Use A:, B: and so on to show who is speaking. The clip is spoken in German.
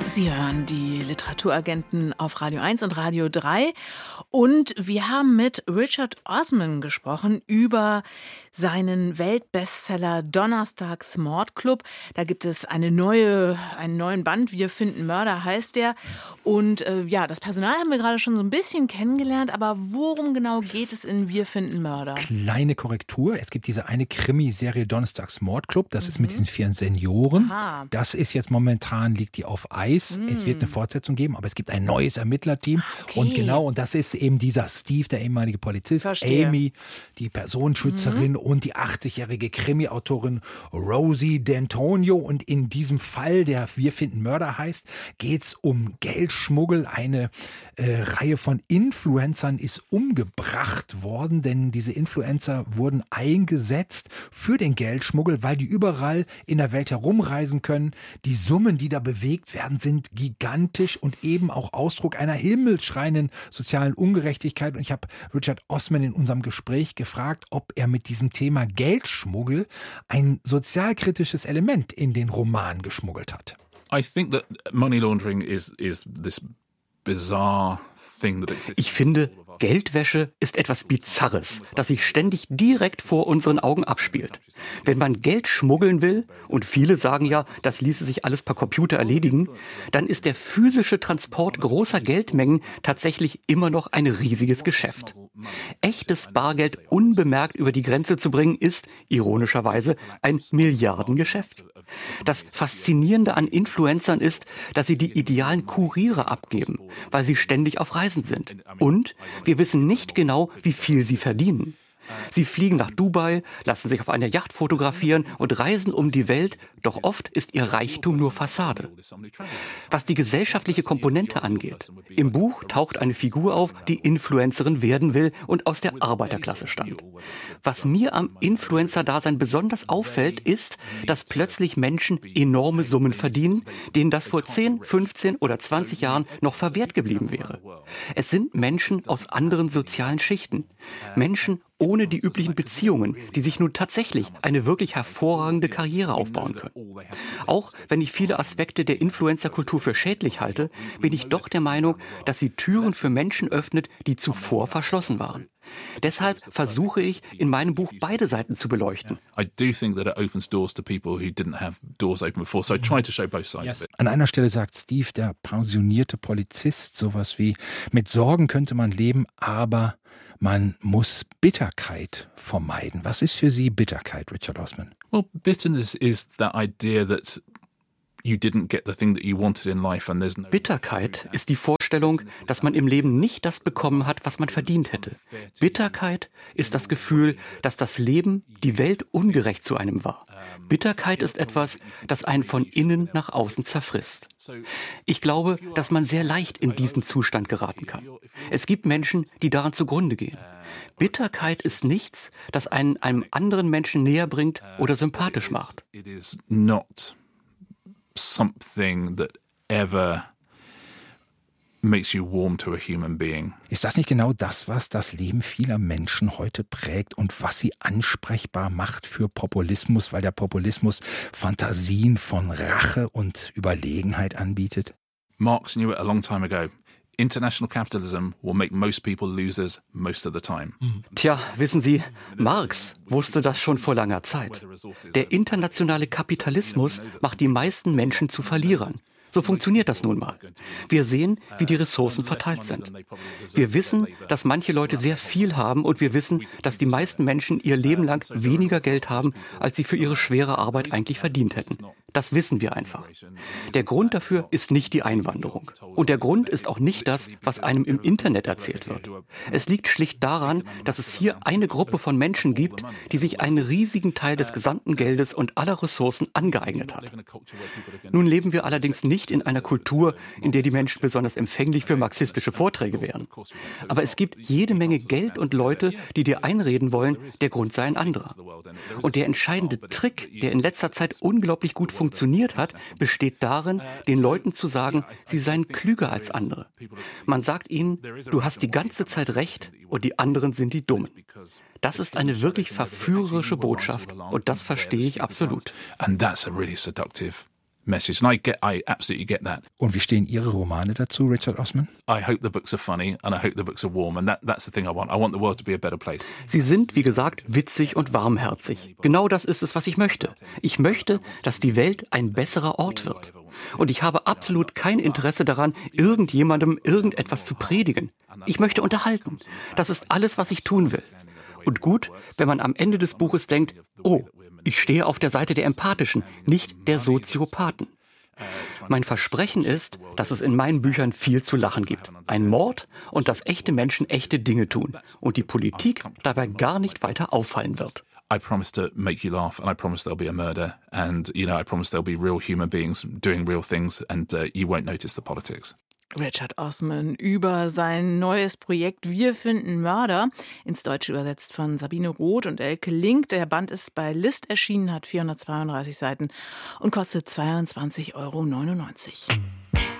A: Sie hören die Literaturagenten auf Radio 1 und Radio 3 und wir haben mit Richard Osman gesprochen über seinen Weltbestseller Donnerstags Mordclub. Da gibt es einen neuen Band, Wir finden Mörder heißt der. Und das Personal haben wir gerade schon so ein bisschen kennengelernt, aber worum genau geht es in Wir finden Mörder?
B: Kleine Korrektur, es gibt diese eine Krimiserie Donnerstags Mordclub, das ist mit diesen 4 Senioren. Aha. Das ist jetzt momentan, liegt die auf Eis. Es wird eine Fortsetzung geben, aber es gibt ein neues Ermittlerteam. Okay. Und das ist eben dieser Steve, der ehemalige Polizist, Verstehe. Amy, die Personenschützerin und die 80-jährige Krimi-Autorin Rosie D'Antonio. Und in diesem Fall, der Wir finden Mörder heißt, geht es um Geldschmuggel. Eine Reihe von Influencern ist umgebracht worden, denn diese Influencer wurden eingesetzt für den Geldschmuggel, weil die überall in der Welt herumreisen können. Die Summen, die da bewegt werden, sind gigantisch und eben auch Ausdruck einer himmelschreienden sozialen Ungerechtigkeit. Und ich habe Richard Osman in unserem Gespräch gefragt, ob er mit diesem Thema Geldschmuggel ein sozialkritisches Element in den Roman geschmuggelt hat.
C: I think that money laundering is this bizarre thing that exists.
D: Ich finde, Geldwäsche ist etwas Bizarres, das sich ständig direkt vor unseren Augen abspielt. Wenn man Geld schmuggeln will, und viele sagen ja, das ließe sich alles per Computer erledigen, dann ist der physische Transport großer Geldmengen tatsächlich immer noch ein riesiges Geschäft. Echtes Bargeld unbemerkt über die Grenze zu bringen, ist, ironischerweise, ein Milliardengeschäft. Das Faszinierende an Influencern ist, dass sie die idealen Kuriere abgeben, weil sie ständig auf Reisen sind. Und wir wissen nicht genau, wie viel sie verdienen. Sie fliegen nach Dubai, lassen sich auf einer Yacht fotografieren und reisen um die Welt, doch oft ist ihr Reichtum nur Fassade. Was die gesellschaftliche Komponente angeht, im Buch taucht eine Figur auf, die Influencerin werden will und aus der Arbeiterklasse stammt. Was mir am Influencer-Dasein besonders auffällt, ist, dass plötzlich Menschen enorme Summen verdienen, denen das vor 10, 15 oder 20 Jahren noch verwehrt geblieben wäre. Es sind Menschen aus anderen sozialen Schichten, Menschen ohne die üblichen Beziehungen, die sich nun tatsächlich eine wirklich hervorragende Karriere aufbauen können. Auch wenn ich viele Aspekte der Influencer-Kultur für schädlich halte, bin ich doch der Meinung, dass sie Türen für Menschen öffnet, die zuvor verschlossen waren. Deshalb versuche ich, in meinem Buch beide Seiten zu beleuchten.
C: I do think that it opens doors to people who didn't have doors open before, so I try to show both sides of it.
B: An einer Stelle sagt Steve, der pensionierte Polizist, sowas wie: Mit Sorgen könnte man leben, aber man muss Bitterkeit vermeiden. Was ist für Sie Bitterkeit, Richard Osman?
C: Well, bitterness is that idea that you didn't get the thing that you wanted in life and there's no...
D: Bitterkeit ist die Vorstellung, dass man im Leben nicht das bekommen hat, was man verdient hätte. Bitterkeit ist das Gefühl, dass das Leben, die Welt ungerecht zu einem war. Bitterkeit ist etwas, das einen von innen nach außen zerfrisst. Ich glaube, dass man sehr leicht in diesen Zustand geraten kann. Es gibt Menschen, die daran zugrunde gehen. Bitterkeit ist nichts, das einen einem anderen Menschen näher bringt oder sympathisch macht.
C: It is not something that ever makes you warm to a human being.
B: Ist das nicht genau das, was das Leben vieler Menschen heute prägt und was sie ansprechbar macht für Populismus, weil der Populismus Fantasien von Rache und Überlegenheit anbietet?
C: Marx knew it a long time ago. International capitalism will make most people losers most of the time.
D: Tja, wissen Sie, Marx wusste das schon vor langer Zeit. Der internationale Kapitalismus macht die meisten Menschen zu Verlierern. So funktioniert das nun mal. Wir sehen, wie die Ressourcen verteilt sind. Wir wissen, dass manche Leute sehr viel haben und wir wissen, dass die meisten Menschen ihr Leben lang weniger Geld haben, als sie für ihre schwere Arbeit eigentlich verdient hätten. Das wissen wir einfach. Der Grund dafür ist nicht die Einwanderung. Und der Grund ist auch nicht das, was einem im Internet erzählt wird. Es liegt schlicht daran, dass es hier eine Gruppe von Menschen gibt, die sich einen riesigen Teil des gesamten Geldes und aller Ressourcen angeeignet hat. Nun leben wir allerdings nicht in einer Kultur, in der die Menschen besonders empfänglich für marxistische Vorträge wären. Aber es gibt jede Menge Geld und Leute, die dir einreden wollen, der Grund sei ein anderer. Und der entscheidende Trick, der in letzter Zeit unglaublich gut funktioniert hat, besteht darin, den Leuten zu sagen, sie seien klüger als andere. Man sagt ihnen, du hast die ganze Zeit recht und die anderen sind die Dummen. Das ist eine wirklich verführerische Botschaft und das verstehe ich absolut.
C: And that's a really seductive message. And I absolutely get that.
B: Und wie stehen Ihre Romane dazu, Richard Osman?
C: I hope the books are funny and I hope the books are warm. And that's the thing I want. I want the world to be a better place.
D: Sie sind, wie gesagt, witzig und warmherzig. Genau das ist es, was ich möchte. Ich möchte, dass die Welt ein besserer Ort wird. Und ich habe absolut kein Interesse daran, irgendjemandem irgendetwas zu predigen. Ich möchte unterhalten. Das ist alles, was ich tun will. Und gut, wenn man am Ende des Buches denkt, oh, ich stehe auf der Seite der Empathischen, nicht der Soziopathen. Mein Versprechen ist, dass es in meinen Büchern viel zu lachen gibt. Ein Mord und dass echte Menschen echte Dinge tun und die Politik dabei gar nicht weiter auffallen wird.
C: I promise to make you laugh and I promise there'll be a murder and, I promise there'll be real human beings doing real things and you won't notice the politics.
A: Richard Osman über sein neues Projekt Wir finden Mörder, ins Deutsche übersetzt von Sabine Roth und Elke Link. Der Band ist bei List erschienen, hat 432 Seiten und kostet 22,99 €.